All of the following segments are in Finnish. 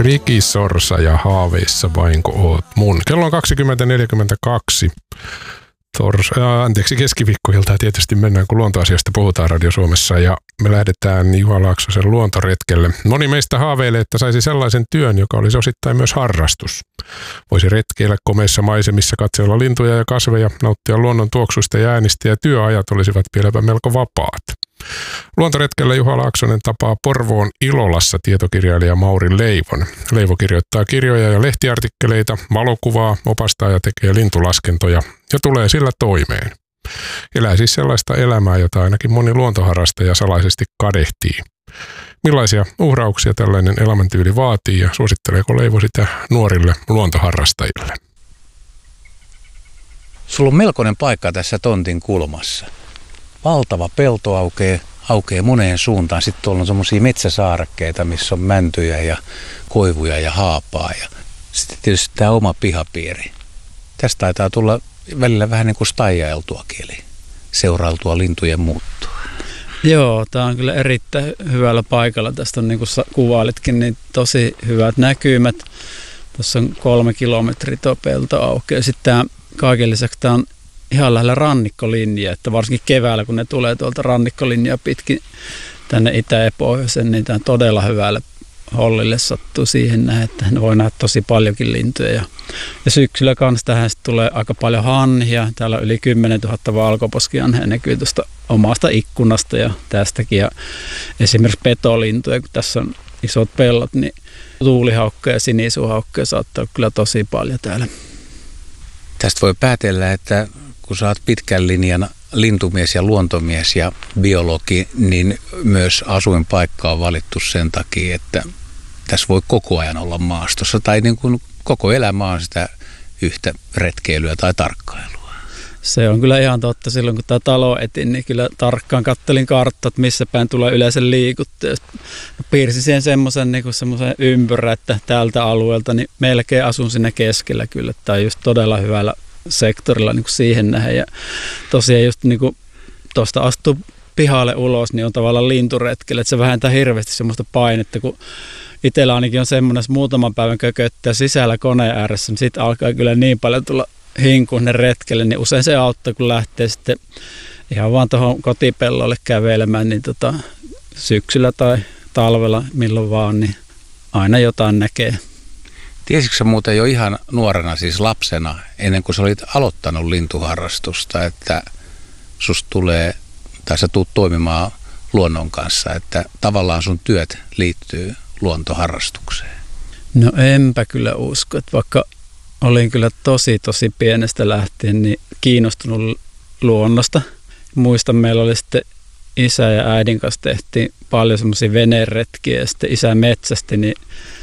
Rikisorsa ja haaveissa vainko oot mun. Kello on 20.42. Keskiviikkoiltaan tietysti mennään, kun luontoasiasta puhutaan Radio Suomessa, ja me lähdetään Juha Laaksosen luontoretkelle. Moni meistä haaveilee, että saisi sellaisen työn, joka olisi osittain myös harrastus. Voisi retkeillä komeissa maisemissa, katsella lintuja ja kasveja, nauttia luonnon tuoksuista ja äänistä, ja työajat olisivat vieläpä melko vapaat. Luontoretkellä Juha Laaksonen tapaa Porvoon Ilolassa tietokirjailija Mauri Leivon. Leivo kirjoittaa kirjoja ja lehtiartikkeleita, valokuvaa, opastaa ja tekee lintulaskentoja ja tulee sillä toimeen. Elää siis sellaista elämää, jota ainakin moni luontoharrastaja salaisesti kadehtii. Millaisia uhrauksia tällainen elämäntyyli vaatii ja suositteleeko Leivo sitä nuorille luontoharrastajille? Sulla on melkoinen paikka tässä tontin kulmassa. Valtava pelto aukeaa moneen suuntaan. Sitten tuolla on semmoisia metsäsaarekkeita, missä on mäntyjä ja koivuja ja haapaa. Ja sitten tietysti tämä oma pihapiiri. Tästä taitaa tulla välillä vähän niin kuin staijailtuakin, eli seurailtua lintujen muuttua. Joo, tämä on kyllä erittäin hyvällä paikalla. Tästä on, niin kuin kuvailitkin, niin tosi hyvät näkymät. Tuossa on 3 kilometriä tuo pelto aukeaa. Sitten tämä, kaiken lisäksi tämä on ihan lähellä rannikkolinjaa, että varsinkin keväällä, kun ne tulee tuolta rannikkolinjaa pitkin tänne itä- ja pohjoiseen, niin tämä todella hyvälle hollille sattuu siihen näin, että ne voi nähdä tosi paljonkin lintuja. Ja syksyllä kanssa tähän tulee aika paljon hanhia. Täällä on yli 10 000 valkoposkihanhea näkyy tuosta omasta ikkunasta ja tästäkin. Ja esimerkiksi petolintuja, kun tässä on isot pellot, niin tuulihaukkoja ja sinisuuhaukkoja saattaa olla kyllä tosi paljon täällä. Tästä voi päätellä, että kun sä oot pitkän linjan lintumies ja luontomies ja biologi, niin myös asuinpaikka on valittu sen takia, että tässä voi koko ajan olla maastossa. Tai niin kuin koko elämä on sitä yhtä retkeilyä tai tarkkailua. Se on kyllä ihan totta. Silloin kun tämä talo etin, niin kyllä tarkkaan kattelin karttaa, että missä päin tulee yleensä liikuttua. Piirsin siihen semmoisen niin ympyrän, että tältä alueelta niin melkein asun sinne keskellä kyllä. Tämä on just todella hyvällä sektorilla niin kuin siihen nähden. Ja tosiaan just niin kuin tuosta astuu pihalle ulos, niin on tavallaan linturetkellä, että se vähentää hirveästi semmoista painetta, kun itsellä ainakin on semmoinen, että muutaman päivän kököttää sisällä koneen ääressä, niin sitten alkaa kyllä niin paljon tulla hinkuun ne retkelle, niin usein se auttaa, kun lähtee sitten ihan vaan tuohon kotipellolle kävelemään, niin syksyllä tai talvella milloin vaan, niin aina jotain näkee. Tiesitkö sä muuten jo ihan nuorena, siis lapsena, ennen kuin sä olit aloittanut lintuharrastusta, että susta tulee, tai sä tuut toimimaan luonnon kanssa, että tavallaan sun työt liittyy luontoharrastukseen? No enpä kyllä usko, että vaikka olin kyllä tosi pienestä lähtien niin kiinnostunut luonnosta. Muistan, meillä oli sitten isä ja äidin kanssa tehtiin paljon semmoisia veneretkiä ja sitten isä metsästi, niin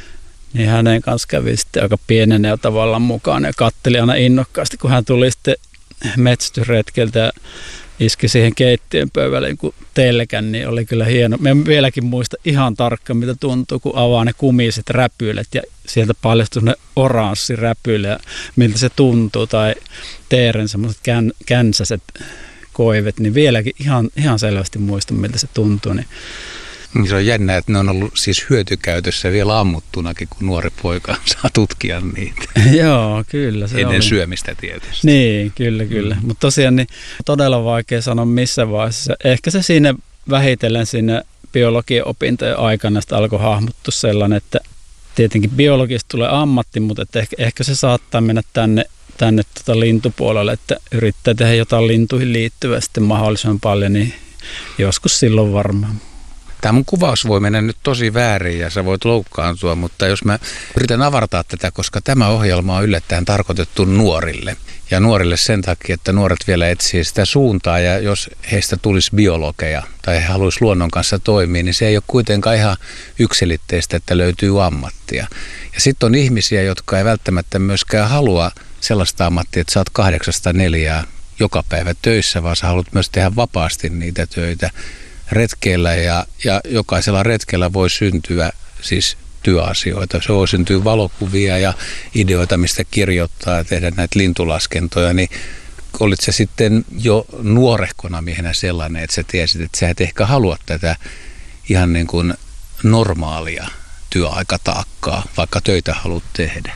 hänen kanssa kävi sitten aika pienenä ja tavallaan mukaan ja katteli aina innokkaasti, kun hän tuli sitten metsästysretkeltä ja iski siihen keittiön pöydälle niin telkän, niin oli kyllä hieno. Mä vieläkin muista ihan tarkkaan, mitä tuntuu, kun avaa ne kumiset räpylet ja sieltä paljastuu ne oranssiräpyle ja miltä se tuntuu, tai teeren semmoiset känsäiset koivet, niin vieläkin ihan selvästi muistan, miltä se tuntuu. Niin se on jännä, että ne on ollut siis hyötykäytössä vielä ammuttunakin, kun nuori poika saa tutkia niitä. Joo, kyllä. Se ennen oli syömistä tietysti. Niin, kyllä. Mutta tosiaan niin todella vaikea sanoa missä vaiheessa. Ehkä se siinä vähitellen siinä biologian opintojen aikana sitä alkoi hahmottua sellainen, että tietenkin biologista tulee ammatti, mutta että ehkä se saattaa mennä tänne lintupuolelle, että yrittää tehdä jotain lintuihin liittyvää sitten mahdollisimman paljon, niin joskus silloin varmaan. Tämä mun kuvaus voi mennä nyt tosi väärin ja sä voit loukkaantua, mutta jos mä yritän avartaa tätä, koska tämä ohjelma on yllättäen tarkoitettu nuorille. Ja nuorille sen takia, että nuoret vielä etsii sitä suuntaa ja jos heistä tulisi biologeja tai he haluaisi luonnon kanssa toimia, niin se ei ole kuitenkaan ihan yksiselitteistä, että löytyy ammattia. Ja sitten on ihmisiä, jotka ei välttämättä myöskään halua sellaista ammattia, että sä oot 8-4 joka päivä töissä, vaan sä haluat myös tehdä vapaasti niitä töitä retkeillä ja jokaisella retkellä voi syntyä siis työasioita. Se voi syntyä valokuvia ja ideoita, mistä kirjoittaa ja tehdä näitä lintulaskentoja, niin olit sä sitten jo nuorehkona miehenä sellainen, että sä tiesit, että sä et ehkä halua tätä ihan niin kuin normaalia työaikataakkaa, vaikka töitä haluat tehdä?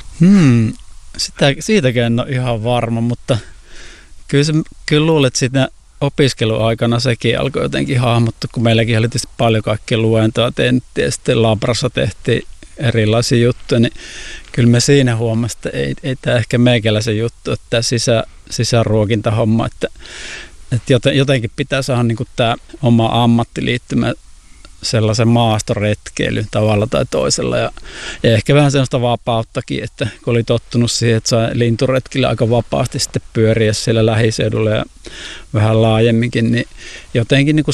Siitäkään en ole ihan varma, mutta kyllä luulen, että siinä opiskeluaikana sekin alkoi jotenkin hahmottua, kun meilläkin oli tietysti paljon kaikkia luentoa tehtiin ja sitten Labrassa tehtiin erilaisia juttuja, niin kyllä me siinä huomasimme, että ei tämä ehkä meikäläisen juttu, että tämä sisäruokintahomma, että jotenkin pitää saada niin kuin tämä oma ammattiliittymä sellaisen maastoretkeilyn tavalla tai toisella ja ehkä vähän sellaista vapauttakin, että kun oli tottunut siihen, että sai linturetkillä aika vapaasti sitten pyöriä siellä lähiseudulla ja vähän laajemminkin, niin jotenkin niin kuin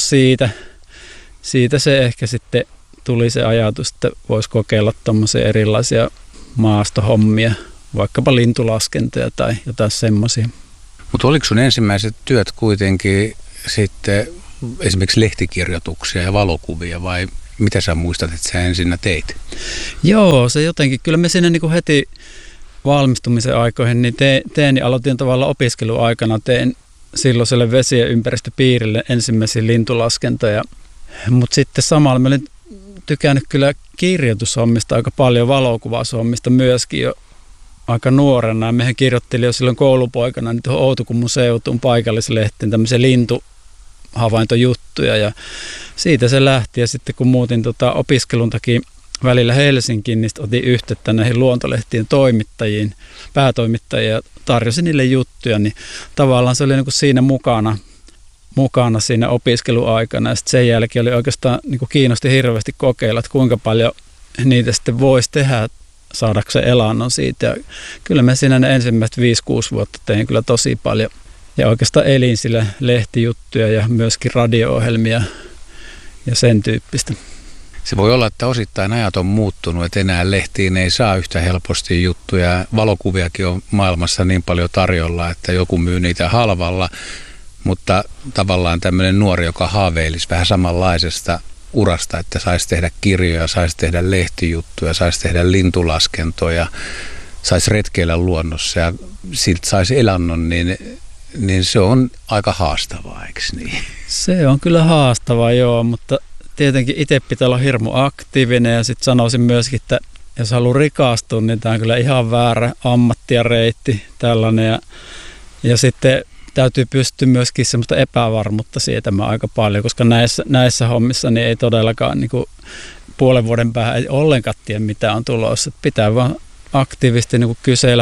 siitä se ehkä sitten tuli se ajatus, että voisi kokeilla tuommoisia erilaisia maastohommia, vaikkapa lintulaskentoja tai jotain semmoisia. Mutta oliko sun ensimmäiset työt kuitenkin sitten esimerkiksi lehtikirjoituksia ja valokuvia vai mitä sä muistat, että sä ensinnä teit? Joo, se jotenkin, kyllä me siinä niin kuin heti valmistumisen aikoihin niin aloitin tavallaan opiskeluaikana, tein silloiselle vesi- ja ympäristöpiirille ensimmäisiä lintulaskentoja, mutta sitten samalla mä olin tykännyt kyllä kirjoitushommista aika paljon, valokuvaushommista myöskin jo aika nuorena. Mehän kirjoittelin jo silloin koulupoikana niin tuohon Outokummun seutuun paikallislehtiin tämmöisiä lintuhavaintojuttuja ja siitä se lähti. Ja sitten kun muutin opiskelun takia välillä Helsinkiin, niin otin yhteyttä näihin luontolehtien toimittajiin, päätoimittajia ja tarjosin niille juttuja, niin tavallaan se oli niin kuin siinä mukana siinä opiskeluaikana ja sitten sen jälkeen oli oikeastaan niin kuin kiinnosti hirveästi kokeilla, että kuinka paljon niitä sitten voisi tehdä saadakseen elannon siitä. Ja kyllä mä siinä ne ensimmäiset 5-6 vuotta tein kyllä tosi paljon ja oikeastaan elin sillä lehtijuttuja ja myöskin radio-ohjelmia ja sen tyyppistä. Se voi olla, että osittain ajat on muuttunut, että enää lehtiin ei saa yhtä helposti juttuja. Valokuviakin on maailmassa niin paljon tarjolla, että joku myy niitä halvalla. Mutta tavallaan tämmöinen nuori, joka haaveilisi vähän samanlaisesta urasta, että saisi tehdä kirjoja, saisi tehdä lehtijuttuja, saisi tehdä lintulaskentoja, saisi retkeillä luonnossa ja siltä saisi elannon, niin se on aika haastavaa, eikö niin? Se on kyllä haastavaa, joo, mutta tietenkin itse pitää olla hirmu aktiivinen ja sitten sanoisin myöskin, että jos haluaa rikastua, niin tämä on kyllä ihan väärä ammatti ja reitti tällainen ja sitten täytyy pystyä myöskin semmoista epävarmuutta sietämään aika paljon, koska näissä hommissa niin ei todellakaan niin kuin puolen vuoden päähän ei ollenkaan tiedä, mitä on tulossa. Pitää vaan aktiivisesti niin kuin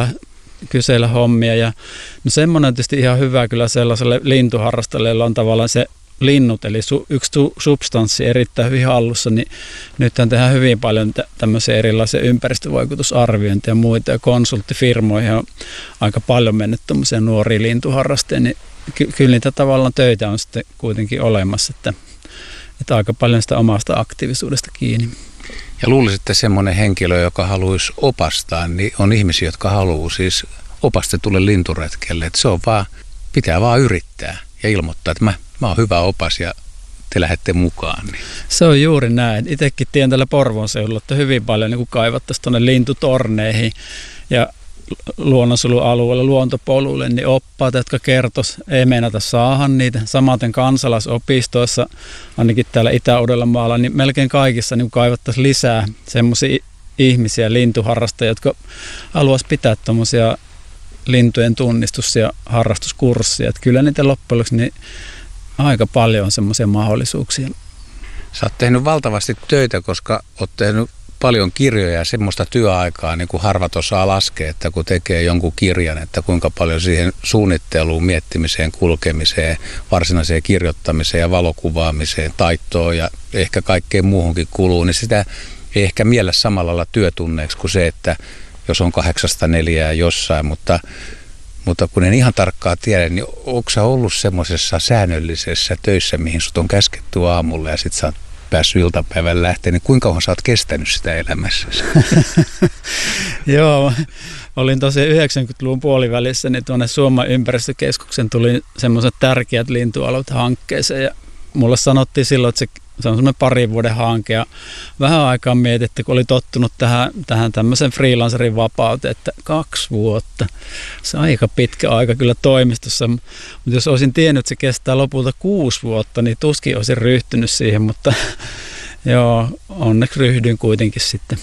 kysellä hommia. Ja no semmoinen on tietysti ihan hyvä kyllä sellaiselle lintuharrastajalle, jolla on tavallaan se linnut, eli yksi substanssi erittäin hyvin hallussa, niin nythän tehdään hyvin paljon tämmöisiä erilaisia ympäristövaikutusarviointeja ja muita, ja konsulttifirmoihin on aika paljon mennyt tämmöisiä nuoria lintuharrastajia, niin kyllä niitä tavallaan töitä on sitten kuitenkin olemassa, että aika paljon sitä omasta aktiivisuudesta kiinni. Ja luulisin, että semmoinen henkilö, joka haluaisi opastaa, niin on ihmisiä, jotka haluaa siis opastetulle linturetkelle, että se on vaan, pitää vaan yrittää ja ilmoittaa, että mä oon hyvä opas ja te lähdette mukaan. Niin. Se on juuri näin. Itsekin tiedän tällä Porvoon seudulla, että hyvin paljon niin kaivattaisiin tuonne lintutorneihin ja luonnonsuojelualueelle, luontopolulle, niin oppaat, jotka kertois, ei meinata saada niitä. Samaten kansalaisopistoissa, ainakin täällä Itä-Uudellamaalla, niin melkein kaikissa niin kaivattaisiin lisää semmoisia ihmisiä, lintuharrastajia, jotka haluaisi pitää tuommoisia lintujen tunnistus- ja harrastuskurssia. Että kyllä niitä loppujen lopuksi niin aika paljon on semmoisia mahdollisuuksia. Sä oot tehnyt valtavasti töitä, koska oot tehnyt paljon kirjoja ja semmoista työaikaa, niin kuin harvat osaa laskea, että kun tekee jonkun kirjan, että kuinka paljon siihen suunnitteluun, miettimiseen, kulkemiseen, varsinaiseen kirjoittamiseen ja valokuvaamiseen, taittoon ja ehkä kaikkeen muuhunkin kuluu, niin sitä ei ehkä miellä samalla lailla työtunneeksi kuin se, että jos on 8-4 jossain, mutta kun en ihan tarkkaan tiedä, niin onko sä ollut semmoisessa säännöllisessä töissä, mihin sut on käsketty aamulla ja sit sä oot päässyt iltapäivän lähteen, niin kuinka kauan sä oot kestänyt sitä elämässäsi? Joo, olin tosiaan 90-luvun puolivälissä, niin tuonne Suomen ympäristökeskuksen tuli semmoiset tärkeät lintualueet hankkeeseen ja mulle sanottiin silloin, että se on semmoinen 2 vuoden hanke ja vähän aikaa mietitty, kun oli tottunut tähän tämmöisen freelancerin vapauteen, että 2 vuotta. Se on aika pitkä aika kyllä toimistossa, mutta jos olisin tiennyt, että se kestää lopulta 6 vuotta, niin tuskin olisin ryhtynyt siihen, mutta Joo, onneksi ryhdyin kuitenkin sitten.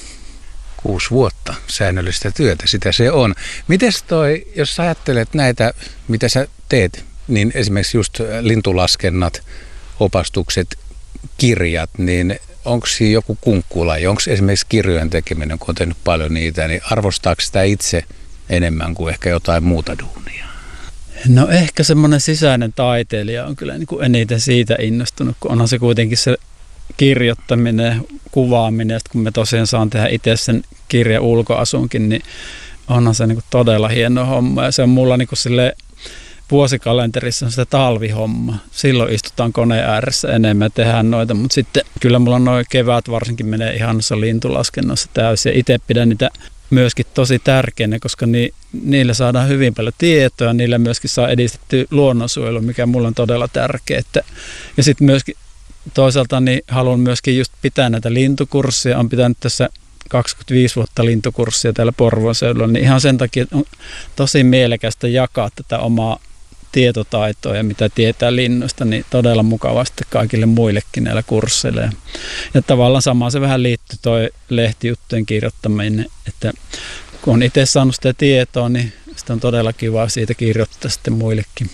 6 vuotta säännöllistä työtä, sitä se on. Mites jos sä ajattelet näitä, mitä sä teet, niin esimerkiksi just lintulaskennat, opastukset, kirjat, niin onko siinä joku kunkkulaji? Onko esimerkiksi kirjojen tekeminen, kun on tehnyt paljon niitä, niin arvostaako sitä itse enemmän kuin ehkä jotain muuta duunia? No ehkä semmoinen sisäinen taiteilija on kyllä niin kuin eniten siitä innostunut, kun onhan se kuitenkin se kirjoittaminen, kuvaaminen, ja kun me tosiaan saan tehdä itse sen kirjan ulkoasunkin, niin onhan se niin kuin todella hieno homma. Ja se on mulla niin kuin sille vuosikalenterissa on sitä talvihomma. Silloin istutaan koneen ääressä enemmän ja tehdään noita, mutta sitten kyllä mulla noin kevät varsinkin menee ihan noissa lintulaskennossa täysin. Ja itse pidän niitä myöskin tosi tärkeänä, koska niillä saadaan hyvin paljon tietoa, niillä myöskin saa edistettyä luonnonsuojelua, mikä mulla on todella tärkeää. Ja sitten myöskin toisaalta niin haluan myöskin just pitää näitä lintukursseja. Olen pitänyt tässä 25 vuotta lintukurssia täällä Porvoon seudulla, niin ihan sen takia on tosi mielekästä jakaa tätä omaa tietotaitoa ja mitä tietää linnuista, niin todella mukavaa sitten kaikille muillekin näillä kursseilla. Ja tavallaan samaan se vähän liittyy toi lehtijuttujen kirjoittaminen, että kun on itse saanut sitä tietoa, niin sitä on todella kiva siitä kirjoittaa sitten muillekin.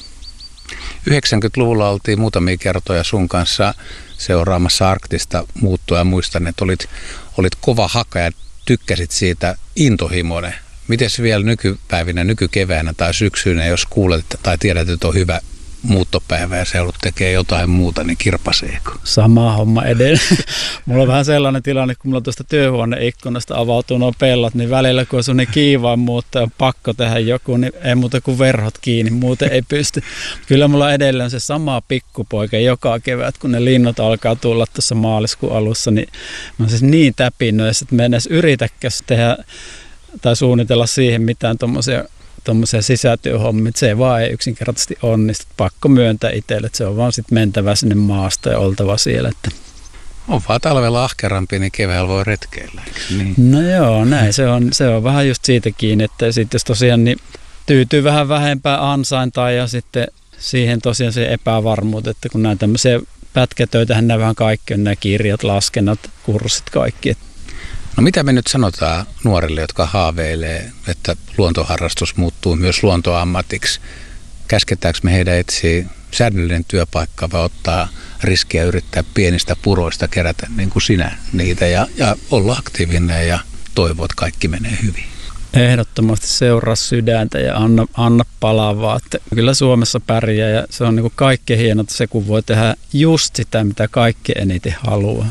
90-luvulla oltiin muutamia kertoja sun kanssa seuraamassa arktista muuttoa ja muistan, että olit kova haka ja tykkäsit siitä intohimoinen. Miten vielä nykypäivinä, nykykeväänä tai syksynä, jos kuulet tai tiedät, että on hyvä muuttopäivä ja se tekee jotain muuta, niin kirpaseeko? Sama homma edelleen. Mulla on vähän sellainen tilanne, kun mulla tuosta työhuoneikkunasta avautuu nuo pellot, niin välillä kun on sellainen kiivaan muutto ja pakko tehdä joku, niin ei muuta kuin verhot kiinni, muuten ei pysty. Kyllä mulla edelleen on se sama pikkupoika joka kevät, kun ne linnut alkaa tulla tuossa maaliskuun alussa, niin mä oon siis niin täpinöissä, että mä en edes yritäkään tehdä tai suunnitella siihen mitään tuommoisia sisätyöhommia, se vaan ei yksinkertaisesti onnistu. Pakko myöntää itselle, että se on vaan sitten mentävä sinne maasta ja oltava siellä. Että. On vaan talvella ahkerampi, niin keväällä voi retkeillä. Niin. No joo, näin se on vähän just siitä kiinni, että sitten jos tosiaan niin tyytyy vähän vähempää ansaintaa ja sitten siihen tosiaan se epävarmuus, että kun näin tämmöisiä pätkätöitähän nämä vähän kaikki on, nämä kirjat, laskennat, kurssit, kaikki. No mitä me nyt sanotaan nuorille, jotka haaveilee, että luontoharrastus muuttuu myös luontoammatiksi? Käsketäänkö me heidän etsiä säännöllinen työpaikka vai ottaa riskiä yrittää pienistä puroista kerätä niin kuin sinä niitä ja olla aktiivinen ja toivoa, että kaikki menee hyvin? Ehdottomasti seuraa sydäntä ja anna palavaa. Että kyllä Suomessa pärjää ja se on niin kuin kaikkein hienota se, kun voi tehdä just sitä, mitä kaikki eniten haluaa.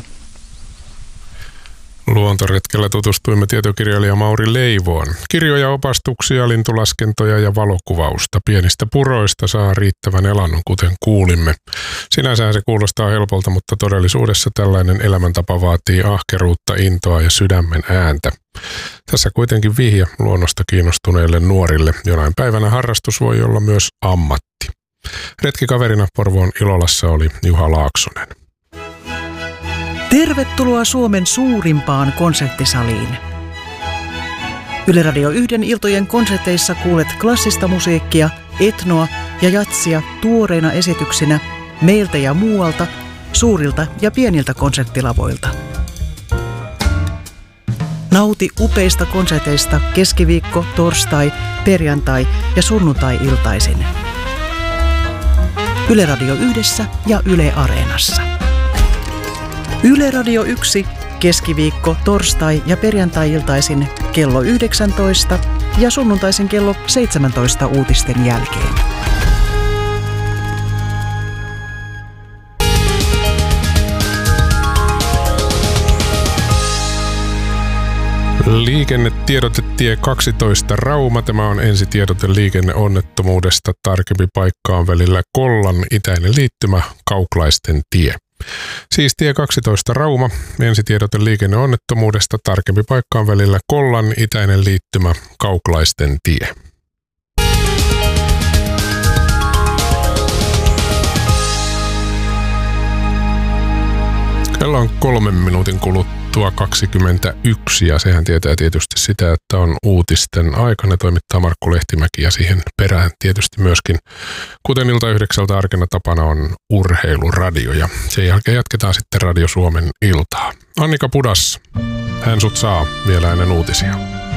Luontoretkellä tutustuimme tietokirjailija Mauri Leivoon. Kirjoja, opastuksia, lintulaskentoja ja valokuvausta pienistä puroista saa riittävän elannon, kuten kuulimme. Sinänsähän se kuulostaa helpolta, mutta todellisuudessa tällainen elämäntapa vaatii ahkeruutta, intoa ja sydämen ääntä. Tässä kuitenkin vihje luonnosta kiinnostuneille nuorille. Jonain päivänä harrastus voi olla myös ammatti. Retkikaverina Porvoon Ilolassa oli Juha Laaksonen. Tervetuloa Suomen suurimpaan konserttisaliin. Yle Radio 1 iltojen konserteissa kuulet klassista musiikkia, etnoa ja jatsia tuoreina esityksinä meiltä ja muualta, suurilta ja pieniltä konserttilavoilta. Nauti upeista konserteista keskiviikko, torstai, perjantai ja sunnuntai-iltaisin. Yle Radio 1 ja Yle Areenassa. Yle Radio 1 keskiviikko, torstai ja perjantai-iltaisin kello 19 ja sunnuntaisin kello 17 uutisten jälkeen. Liikennetiedote tie 12 Rauma. Tämä on ensitiedote liikenneonnettomuudesta. Tarkempi paikka on välillä Kollan itäinen liittymä Kauklaisten tie. Siis tie 12 Rauma, ensitiedote liikenneonnettomuudesta, tarkempi paikka on välillä Kollan itäinen liittymä Kauklaisten tie. Kello on 3 minuutin kuluttua varattua 21 ja sehän tietää tietysti sitä, että on uutisten aika. Ne toimittaa Markku Lehtimäki ja siihen perään tietysti myöskin, kuten ilta 9 arkena tapana, on urheiluradio ja sen jälkeen jatketaan sitten Radio Suomen iltaa. Annika Pudas, hän sut saa vielä ennen uutisia.